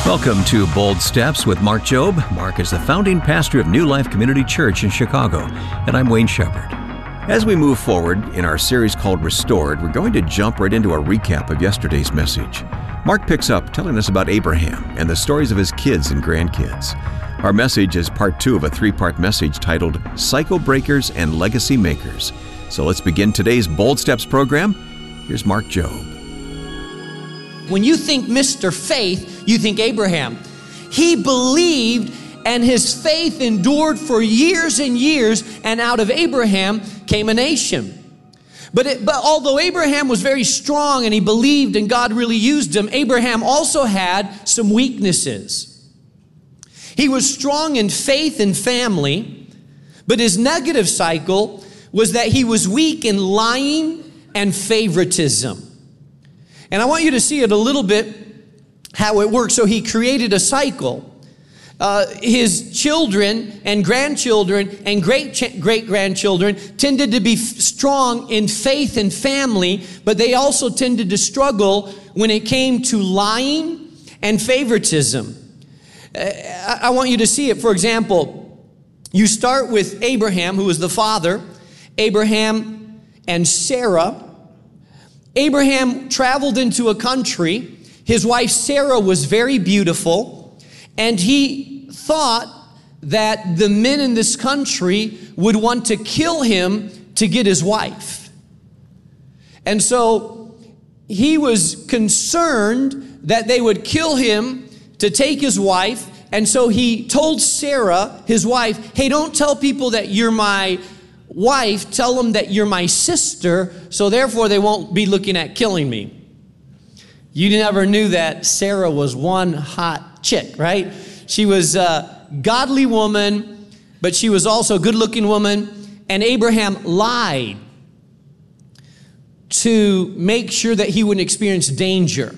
Welcome to Bold Steps with Mark Jobe. Mark is the founding pastor of New Life Community Church in Chicago, and I'm Wayne Shepherd. As we move forward in our series called Restored, we're going to jump right into a recap of yesterday's message. Mark picks up telling us about Abraham and the stories of his kids and grandkids. Our message is part 2 of a 3-part message titled Cycle Breakers and Legacy Makers. So let's begin today's Bold Steps program. Here's Mark Jobe. When you think Mr. Faith, you think Abraham. He believed, and his faith endured for years and years, and out of Abraham came a nation. But although Abraham was very strong and he believed and God really used him, Abraham also had some weaknesses. He was strong in faith and family, but his negative cycle was that he was weak in lying and favoritism. And I want you to see it a little bit, how it works. So he created a cycle. His children and grandchildren and great-grandchildren tended to be strong in faith and family, but they also tended to struggle when it came to lying and favoritism. I want you to see it. For example, you start with Abraham, who was the father, Abraham and Sarah. Abraham traveled into a country. His wife Sarah was very beautiful, and he thought that the men in this country would want to kill him to get his wife. And so he was concerned that they would kill him to take his wife, and so he told Sarah, his wife, hey, don't tell people that you're my wife, tell them that you're my sister, so therefore they won't be looking at killing me. You never knew that Sarah was one hot chick, right? She was a godly woman, but she was also a good-looking woman, and Abraham lied to make sure that he wouldn't experience danger.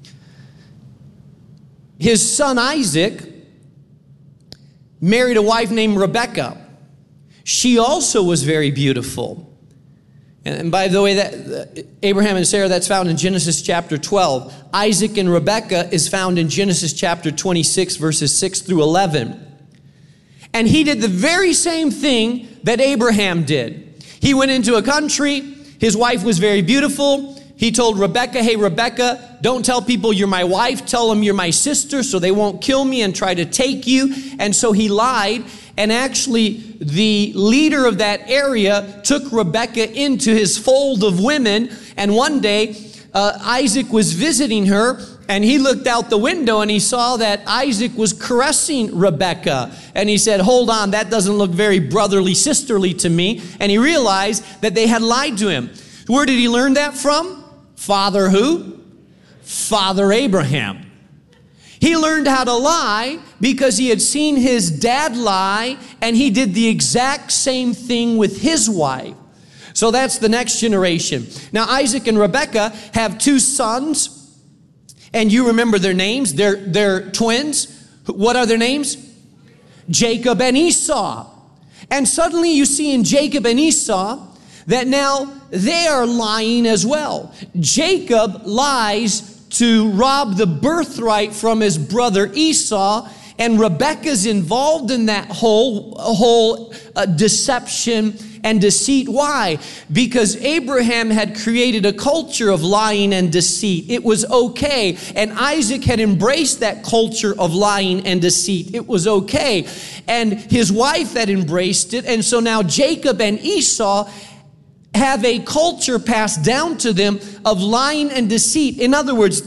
His son Isaac married a wife named Rebekah. She also was very beautiful. And by the way, that Abraham and Sarah, that's found in Genesis chapter 12. Isaac and Rebekah is found in Genesis chapter 26, verses 6 through 11. And he did the very same thing that Abraham did. He went into a country. His wife was very beautiful. He told Rebekah, hey, Rebekah, don't tell people you're my wife. Tell them you're my sister so they won't kill me and try to take you. And so he lied. And actually, the leader of that area took Rebekah into his fold of women. And one day, Isaac was visiting her, and he looked out the window and he saw that Isaac was caressing Rebekah. And he said, hold on, that doesn't look very brotherly, sisterly to me. And he realized that they had lied to him. Where did he learn that from? Father who? Father Abraham. He learned how to lie because he had seen his dad lie, and he did the exact same thing with his wife. So that's the next generation. Now, Isaac and Rebekah have 2 sons, and you remember their names. They're twins. What are their names? Jacob and Esau. And suddenly you see in Jacob and Esau that now they are lying as well. Jacob lies to rob the birthright from his brother Esau, and Rebekah's involved in that whole deception and deceit. Why? Because Abraham had created a culture of lying and deceit. It was okay, and Isaac had embraced that culture of lying and deceit. It was okay, and his wife had embraced it, and so now Jacob and Esau have a culture passed down to them of lying and deceit. In other words,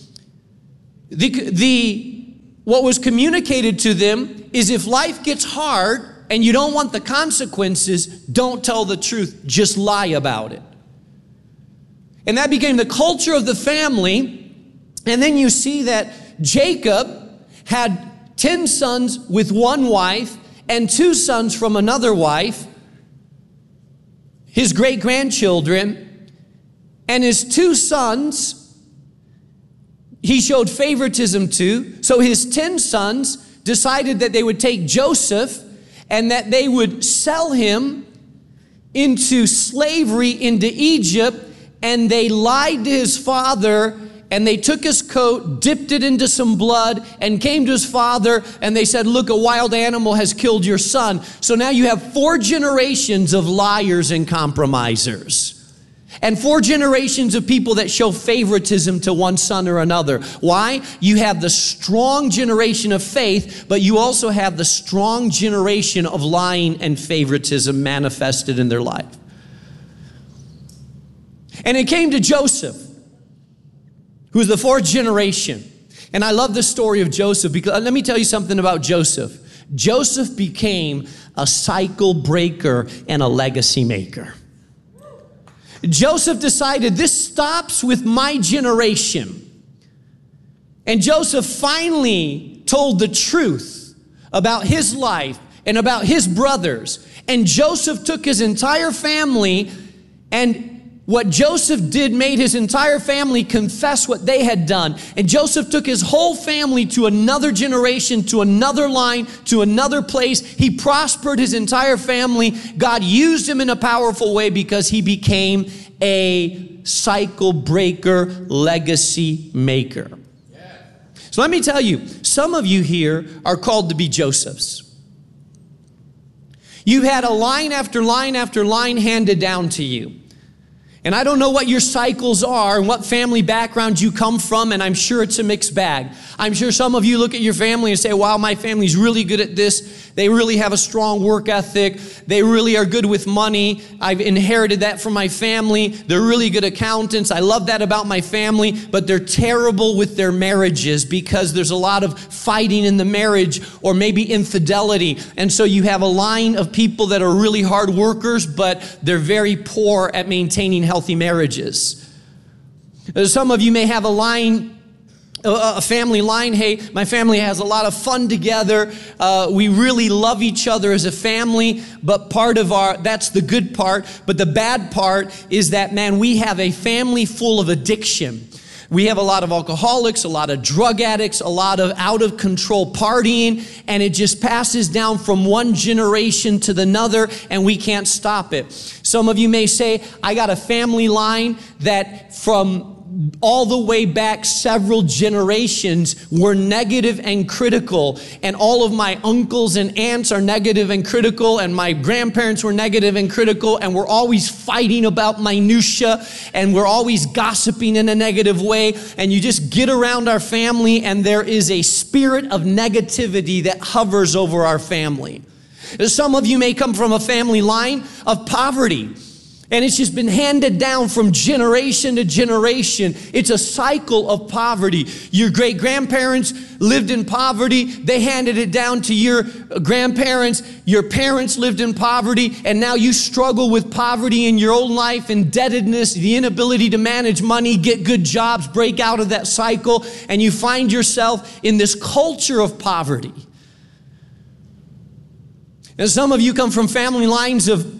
what was communicated to them is if life gets hard and you don't want the consequences, don't tell the truth, just lie about it. And that became the culture of the family. And then you see that Jacob had 10 sons with one wife and 2 sons from another wife. His great-grandchildren, and his 2 sons, he showed favoritism to. So his 10 sons decided that they would take Joseph and that they would sell him into slavery into Egypt, and they lied to his father and they took his coat, dipped it into some blood, and came to his father, and they said, look, a wild animal has killed your son. So now you have 4 generations of liars and compromisers. And 4 generations of people that show favoritism to one son or another. Why? You have the strong generation of faith, but you also have the strong generation of lying and favoritism manifested in their life. And it came to Joseph, who's the 4th generation. And I love the story of Joseph because let me tell you something about Joseph. Joseph became a cycle breaker and a legacy maker. Joseph decided, this stops with my generation. And Joseph finally told the truth about his life and about his brothers. And Joseph took his entire family, and what Joseph did made his entire family confess what they had done. And Joseph took his whole family to another generation, to another line, to another place. He prospered his entire family. God used him in a powerful way because he became a cycle breaker, legacy maker. So let me tell you, some of you here are called to be Josephs. You've had a line after line after line handed down to you. And I don't know what your cycles are and what family background you come from, and I'm sure it's a mixed bag. I'm sure some of you look at your family and say, wow, my family's really good at this. They really have a strong work ethic. They really are good with money. I've inherited that from my family. They're really good accountants. I love that about my family, but they're terrible with their marriages because there's a lot of fighting in the marriage or maybe infidelity. And so you have a line of people that are really hard workers, but they're very poor at maintaining healthy marriages. Some of you may have a family line. Hey, my family has a lot of fun together. We really love each other as a family, but that's the good part. But the bad part is that, man, we have a family full of addiction. We have a lot of alcoholics, a lot of drug addicts, a lot of out of control partying, and it just passes down from one generation to another, and we can't stop it. Some of you may say, I got a family line that from all the way back several generations were negative and critical, and all of my uncles and aunts are negative and critical, and my grandparents were negative and critical, and we're always fighting about minutia, and we're always gossiping in a negative way, and you just get around our family and there is a spirit of negativity that hovers over our family. Some of you may come from a family line of poverty, and it's just been handed down from generation to generation. It's a cycle of poverty. Your great-grandparents lived in poverty. They handed it down to your grandparents. Your parents lived in poverty, and now you struggle with poverty in your own life, indebtedness, the inability to manage money, get good jobs, break out of that cycle, and you find yourself in this culture of poverty. And some of you come from family lines of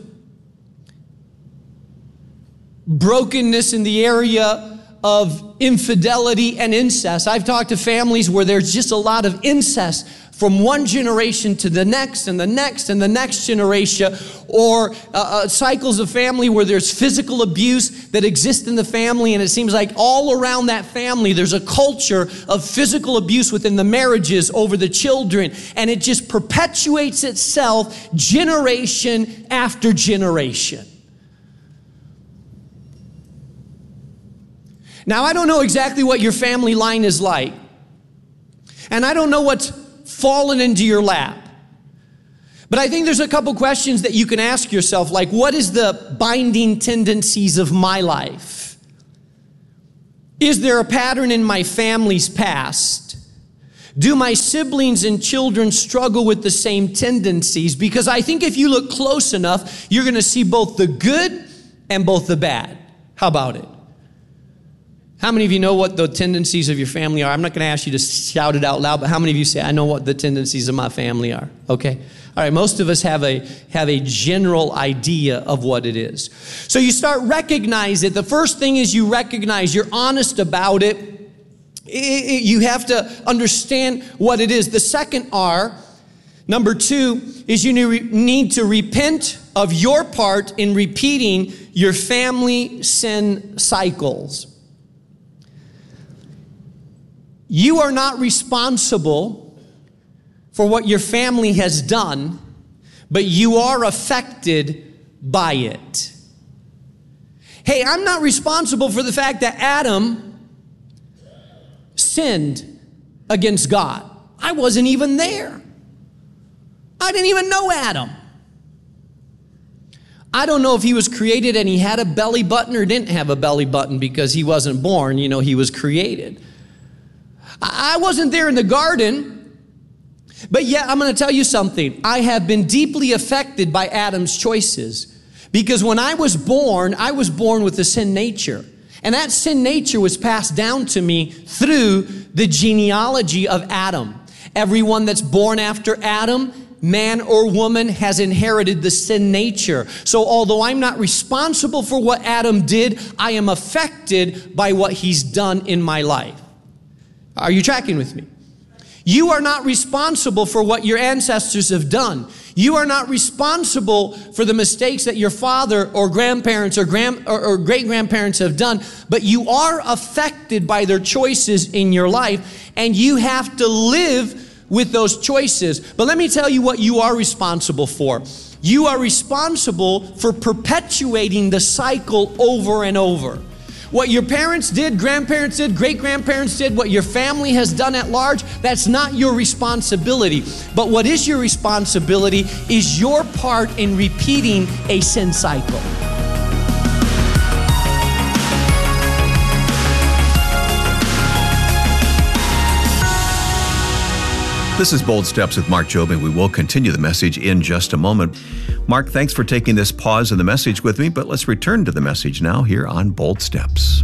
brokenness in the area of infidelity and incest. I've talked to families where there's just a lot of incest from one generation to the next and the next and the next generation, or cycles of family where there's physical abuse that exists in the family, and it seems like all around that family there's a culture of physical abuse within the marriages over the children, and it just perpetuates itself generation after generation. Now, I don't know exactly what your family line is like, and I don't know what's fallen into your lap, but I think there's a couple questions that you can ask yourself, like, what is the binding tendencies of my life? Is there a pattern in my family's past? Do my siblings and children struggle with the same tendencies? Because I think if you look close enough, you're going to see both the good and both the bad. How about it? How many of you know what the tendencies of your family are? I'm not going to ask you to shout it out loud, but how many of you say, I know what the tendencies of my family are? Okay. All right, most of us have a general idea of what it is. So you start recognize it. The first thing is you recognize, you're honest about it. You have to understand what it is. The second R, number 2, is you need to repent of your part in repeating your family sin cycles. You are not responsible for what your family has done, but you are affected by it. Hey, I'm not responsible for the fact that Adam sinned against God. I wasn't even there. I didn't even know Adam. I don't know if he was created and he had a belly button or didn't have a belly button because he wasn't born. You know, he was created. I wasn't there in the garden, but yet I'm going to tell you something. I have been deeply affected by Adam's choices because when I was born with a sin nature. And that sin nature was passed down to me through the genealogy of Adam. Everyone that's born after Adam, man or woman, has inherited the sin nature. So although I'm not responsible for what Adam did, I am affected by what he's done in my life. Are you tracking with me? You are not responsible for what your ancestors have done. You are not responsible for the mistakes that your father or grandparents or great-grandparents have done, but you are affected by their choices in your life, and you have to live with those choices. But let me tell you what you are responsible for. You are responsible for perpetuating the cycle over and over. What your parents did, grandparents did, great-grandparents did, what your family has done at large, that's not your responsibility. But what is your responsibility is your part in repeating a sin cycle. This is Bold Steps with Mark Jobe, and we will continue the message in just a moment. Mark, thanks for taking this pause in the message with me, but let's return to the message now here on Bold Steps.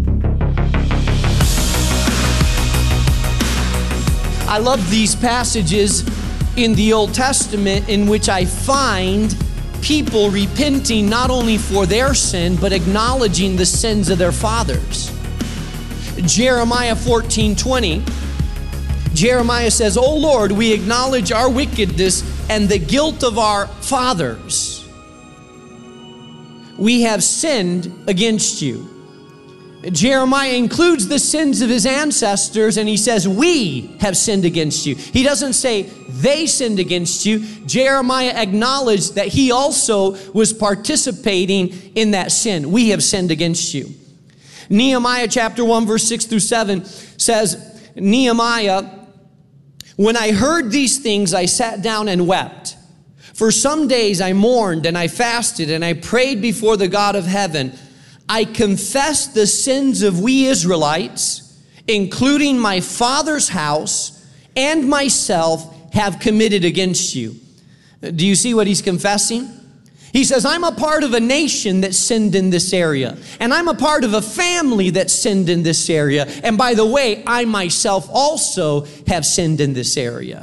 I love these passages in the Old Testament in which I find people repenting not only for their sin, but acknowledging the sins of their fathers. Jeremiah 14:20. Jeremiah says, "O Lord, we acknowledge our wickedness and the guilt of our fathers. We have sinned against you." Jeremiah includes the sins of his ancestors, and he says, "We have sinned against you." He doesn't say they sinned against you. Jeremiah acknowledged that he also was participating in that sin. We have sinned against you. Nehemiah chapter 1, verse 6 through 7 says, Nehemiah, "When I heard these things, I sat down and wept. For some days I mourned and I fasted and I prayed before the God of heaven. I confessed the sins of we Israelites, including my father's house and myself, have committed against you." Do you see what he's confessing? He says, I'm a part of a nation that sinned in this area. And I'm a part of a family that sinned in this area. And by the way, I myself also have sinned in this area.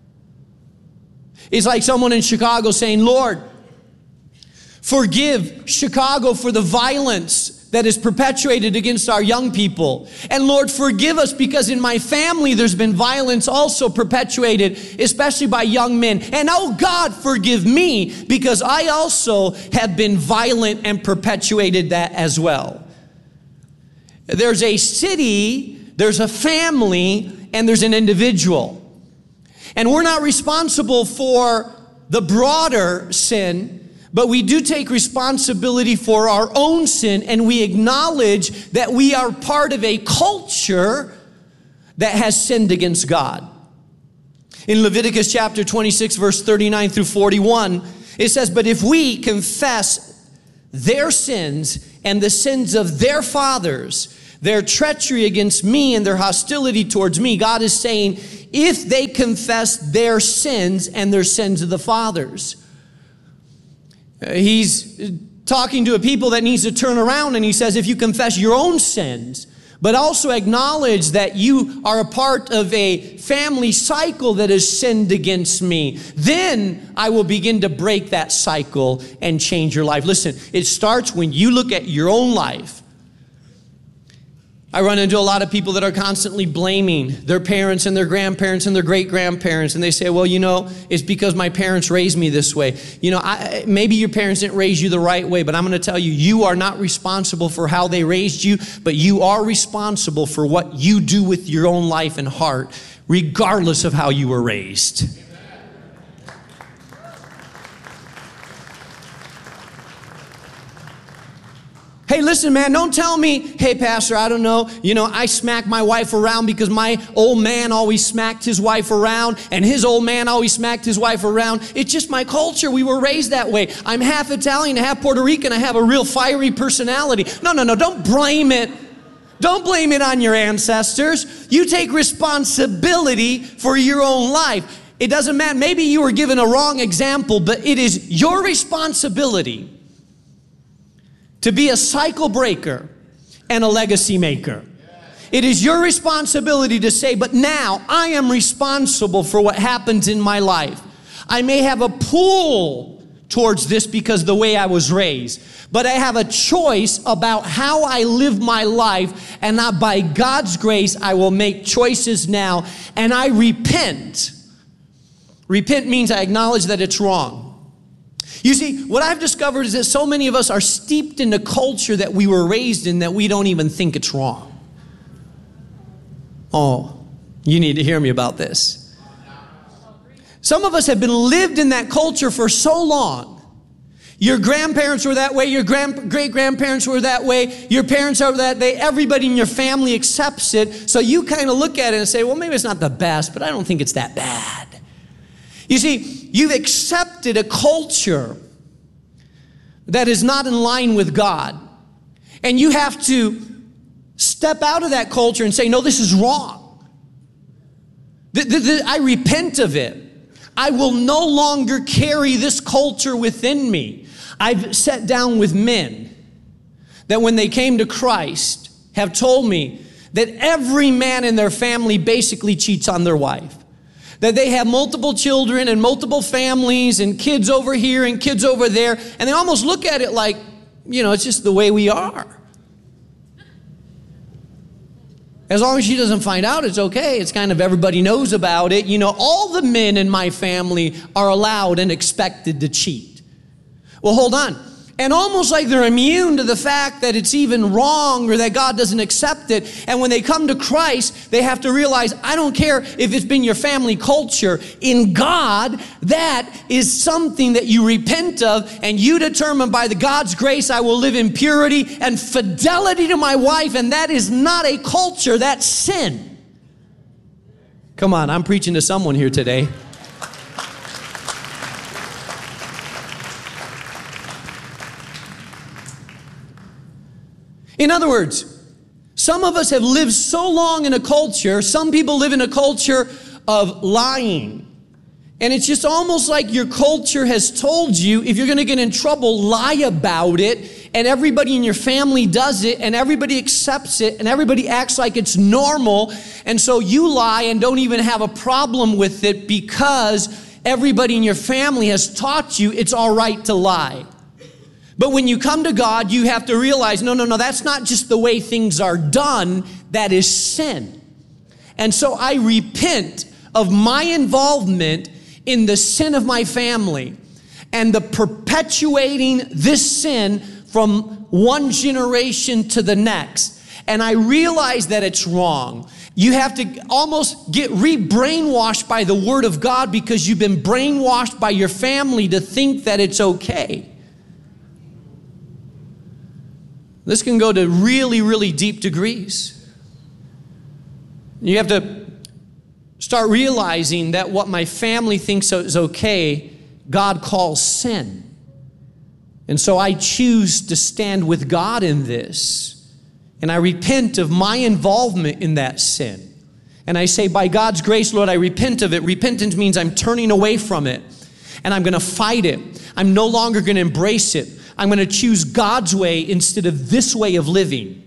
It's like someone in Chicago saying, "Lord, forgive Chicago for the violence that is perpetuated against our young people. And Lord, forgive us because in my family there's been violence also perpetuated, especially by young men. And oh God, forgive me because I also have been violent and perpetuated that as well." There's a city, there's a family, and there's an individual. And we're not responsible for the broader sin, but we do take responsibility for our own sin, and we acknowledge that we are part of a culture that has sinned against God. In Leviticus chapter 26, verse 39 through 41, it says, "But if we confess their sins and the sins of their fathers, their treachery against me and their hostility towards me," God is saying, if they confess their sins and their sins of the fathers. He's talking to a people that needs to turn around, and he says, if you confess your own sins, but also acknowledge that you are a part of a family cycle that has sinned against me, then I will begin to break that cycle and change your life. Listen, it starts when you look at your own life I run into a lot of people that are constantly blaming their parents and their grandparents and their great-grandparents. And they say, well, it's because my parents raised me this way. Maybe your parents didn't raise you the right way, but I'm going to tell you, you are not responsible for how they raised you, but you are responsible for what you do with your own life and heart, regardless of how you were raised. Hey, listen, man, don't tell me, hey, pastor, I don't know, I smack my wife around because my old man always smacked his wife around and his old man always smacked his wife around. It's just my culture. We were raised that way. I'm half Italian, half Puerto Rican. I have a real fiery personality. No, don't blame it. Don't blame it on your ancestors. You take responsibility for your own life. It doesn't matter. Maybe you were given a wrong example, but it is your responsibility to be a cycle breaker and a legacy maker. It is your responsibility to say, but now I am responsible for what happens in my life. I may have a pull towards this because the way I was raised, but I have a choice about how I live my life, and by God's grace, I will make choices now, and I repent. Repent means I acknowledge that it's wrong. You see, what I've discovered is that so many of us are steeped in the culture that we were raised in that we don't even think it's wrong. Oh, you need to hear me about this. Some of us have been lived in that culture for so long. Your grandparents were that way, your great-grandparents were that way, your parents are that way, everybody in your family accepts it, so you kind of look at it and say, well, maybe it's not the best, but I don't think it's that bad. You see, you've accepted a culture that is not in line with God. And you have to step out of that culture and say, no, this is wrong. I repent of it. I will no longer carry this culture within me. I've sat down with men that when they came to Christ have told me that every man in their family basically cheats on their wife. That they have multiple children and multiple families and kids over here and kids over there. And they almost look at it like, it's just the way we are. As long as she doesn't find out, it's okay. It's kind of everybody knows about it. All the men in my family are allowed and expected to cheat. Well, hold on. And almost like they're immune to the fact that it's even wrong or that God doesn't accept it. And when they come to Christ, they have to realize, I don't care if it's been your family culture. In God, that is something that you repent of and you determine by God's grace, I will live in purity and fidelity to my wife. And that is not a culture, that's sin. Come on, I'm preaching to someone here today. In other words, some of us have lived so long in a culture, some people live in a culture of lying. And it's just almost like your culture has told you, if you're going to get in trouble, lie about it. And everybody in your family does it, and everybody accepts it, and everybody acts like it's normal. And so you lie and don't even have a problem with it because everybody in your family has taught you it's all right to lie. But when you come to God, you have to realize, no, that's not just the way things are done, that is sin. And so I repent of my involvement in the sin of my family and the perpetuating this sin from one generation to the next. And I realize that it's wrong. You have to almost get re-brainwashed by the Word of God because you've been brainwashed by your family to think that it's okay. This can go to really, really deep degrees. You have to start realizing that what my family thinks is okay, God calls sin. And so I choose to stand with God in this. And I repent of my involvement in that sin. And I say, by God's grace, Lord, I repent of it. Repentance means I'm turning away from it. And I'm going to fight it. I'm no longer going to embrace it. I'm going to choose God's way instead of this way of living.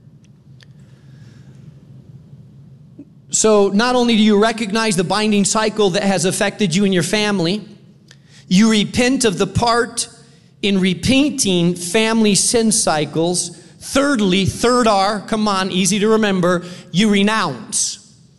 So not only do you recognize the binding cycle that has affected you and your family, you repent of the part in repeating family sin cycles thirdly, third R, come on, easy to remember, you renounce.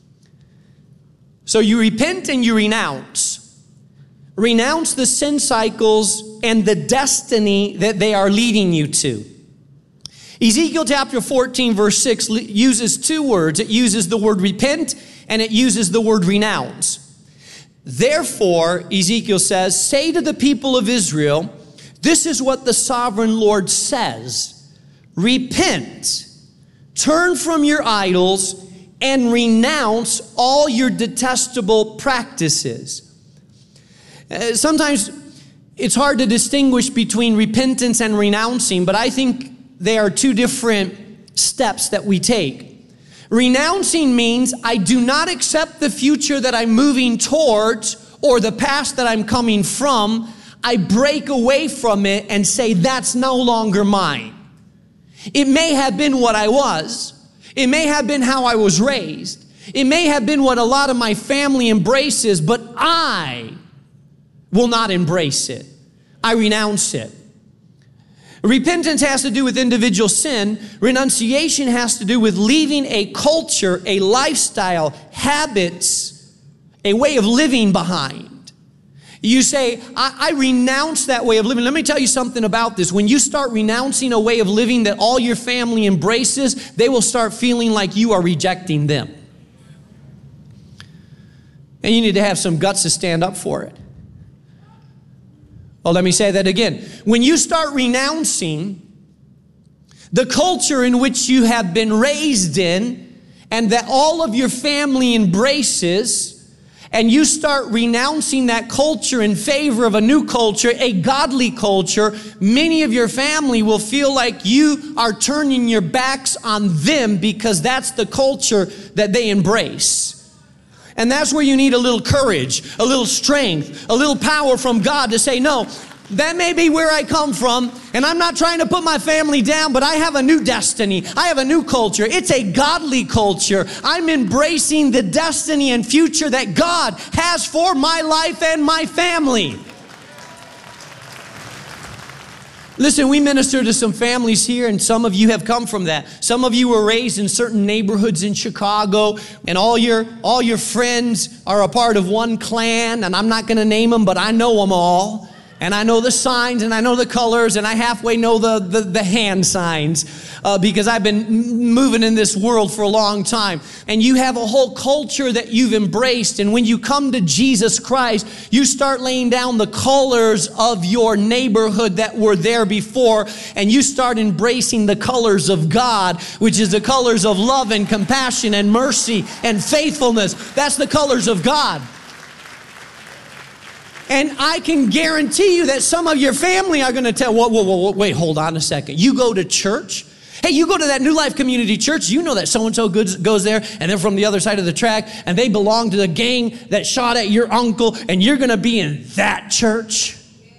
So you repent and you renounce. Renounce the sin cycles and the destiny that they are leading you to. Ezekiel chapter 14 verse 6 uses two words. It uses the word repent and it uses the word renounce. Therefore, Ezekiel says, say to the people of Israel, this is what the sovereign Lord says. Repent, turn from your idols, and renounce all your detestable practices. Sometimes it's hard to distinguish between repentance and renouncing, but I think they are two different steps that we take. Renouncing means I do not accept the future that I'm moving towards or the past that I'm coming from. I break away from it and say that's no longer mine. It may have been what I was. It may have been how I was raised. It may have been what a lot of my family embraces, but I will not embrace it. I renounce it. Repentance has to do with individual sin. Renunciation has to do with leaving a culture, a lifestyle, habits, a way of living behind. You say, I renounce that way of living. Let me tell you something about this. When you start renouncing a way of living that all your family embraces, they will start feeling like you are rejecting them. And you need to have some guts to stand up for it. Well, let me say that again. When you start renouncing the culture in which you have been raised in and that all of your family embraces, and you start renouncing that culture in favor of a new culture, a godly culture, many of your family will feel like you are turning your backs on them because that's the culture that they embrace. And that's where you need a little courage, a little strength, a little power from God to say, no, that may be where I come from, and I'm not trying to put my family down, but I have a new destiny. I have a new culture. It's a godly culture. I'm embracing the destiny and future that God has for my life and my family. Listen, we minister to some families here, and some of you have come from that. Some of you were raised in certain neighborhoods in Chicago, and all your friends are a part of one clan, and I'm not going to name them, but I know them all. And I know the signs, and I know the colors, and I halfway know the hand signs because I've been moving in this world for a long time. And you have a whole culture that you've embraced. And when you come to Jesus Christ, you start laying down the colors of your neighborhood that were there before, and you start embracing the colors of God, which is the colors of love and compassion and mercy and faithfulness. That's the colors of God. And I can guarantee you that some of your family are going to tell, whoa, wait, hold on a second. You go to church? Hey, you go to that New Life Community Church, you know that so-and-so goes there, and they're from the other side of the track, and they belong to the gang that shot at your uncle, and you're going to be in that church?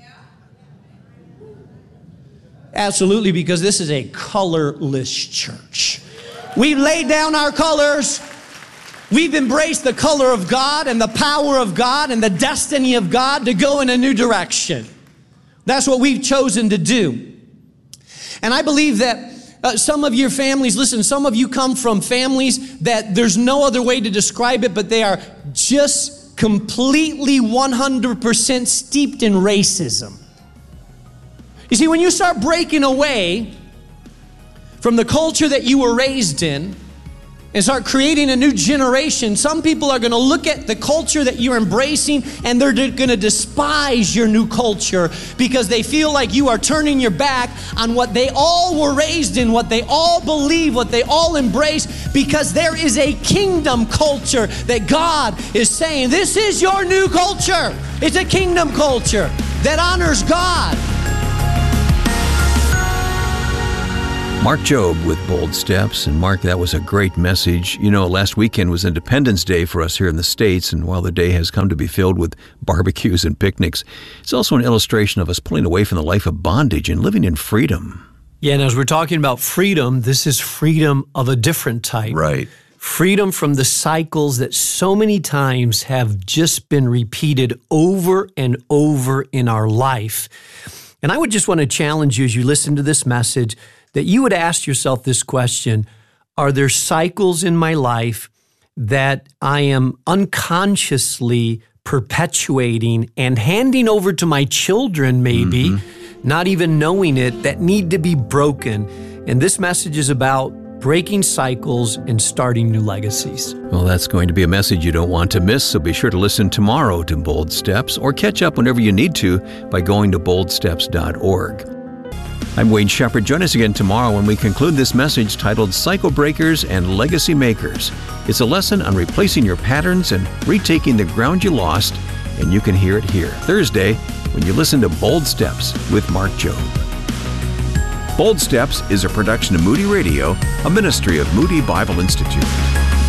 Absolutely, because this is a colorless church. We laid down our colors. We've embraced the color of God and the power of God and the destiny of God to go in a new direction. That's what we've chosen to do. And I believe that some of your families, listen, some of you come from families that there's no other way to describe it, but they are just completely 100% steeped in racism. You see, when you start breaking away from the culture that you were raised in, and start creating a new generation, some people are going to look at the culture that you're embracing and they're going to despise your new culture because they feel like you are turning your back on what they all were raised in, what they all believe, what they all embrace, because there is a kingdom culture that God is saying, this is your new culture. It's a kingdom culture that honors God. Mark Jobe with Bold Steps. And Mark, that was a great message. You know, last weekend was Independence Day for us here in the States, and while the day has come to be filled with barbecues and picnics, it's also an illustration of us pulling away from the life of bondage and living in freedom. Yeah, and as we're talking about freedom, this is freedom of a different type. Right. Freedom from the cycles that so many times have just been repeated over and over in our life. And I would just want to challenge you as you listen to this message that you would ask yourself this question: are there cycles in my life that I am unconsciously perpetuating and handing over to my children, maybe, not even knowing it, that need to be broken? And this message is about breaking cycles and starting new legacies. Well, that's going to be a message you don't want to miss, so be sure to listen tomorrow to Bold Steps, or catch up whenever you need to by going to boldsteps.org. I'm Wayne Shepherd. Join us again tomorrow when we conclude this message titled Cycle Breakers and Legacy Makers. It's a lesson on replacing your patterns and retaking the ground you lost, and you can hear it here Thursday when you listen to Bold Steps with Mark Jobe. Bold Steps is a production of Moody Radio, a ministry of Moody Bible Institute.